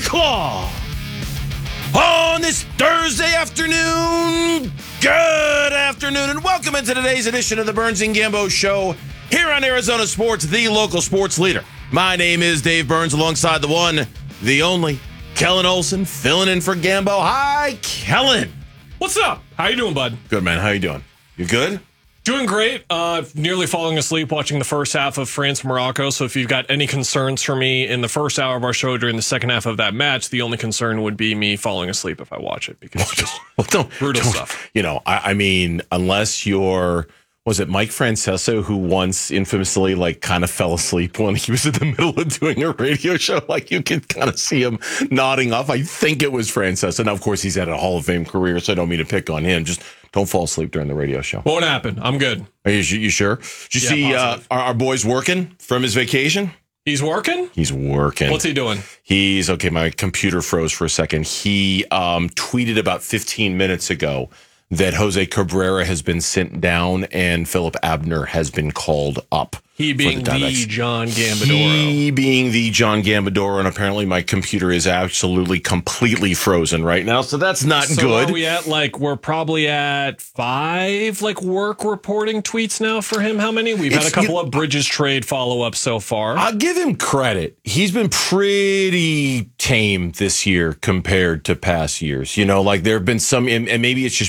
Claw. On this Thursday afternoon, good afternoon, and welcome into today's edition of the Burns and Gambo Show here on Arizona Sports, the local sports leader. My name is Dave Burns, alongside the one, the only, Kellen Olson, filling in for Gambo. Hi, Kellen. What's up? How you doing, bud? Good, man. How you doing? You good? Doing great. Nearly falling asleep watching the first half of France-Morocco. So if you've got any concerns for me in the first hour of our show during the second half of that match, the only concern would be me falling asleep if I watch it, because it's just brutal stuff. You know, I mean, unless you're, was it Mike Francesa who once infamously kind of fell asleep when he was in the middle of doing a radio show? Like, you could kind of see him nodding off. I think it was Francesa. Now, of course, he's had a Hall of Fame career, so I don't mean to pick on him. Just don't fall asleep during the radio show. Won't happen. I'm good. Are you sure? Did you see our boy's working from his vacation? He's working? He's working. What's he doing? He's okay. My computer froze for a second. He tweeted about 15 minutes ago that Jose Cabrera has been sent down and Philip Abner has been called up. He being the John Gambadoro. He being the John Gambadoro, and apparently my computer is absolutely completely frozen right now, so that's not good. Are we at, we're probably at 5, work reporting tweets now for him? How many? We've had a couple of Bridges trade follow-ups so far. I'll give him credit. He's been pretty tame this year compared to past years. You know, there have been some, and maybe it's just